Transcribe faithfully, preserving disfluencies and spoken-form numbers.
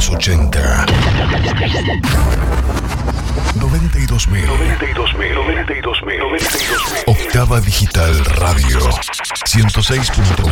los ochenta. noventa y dos mil. noventa y dos mil. noventa y dos mil. Octava Digital Radio. ciento seis punto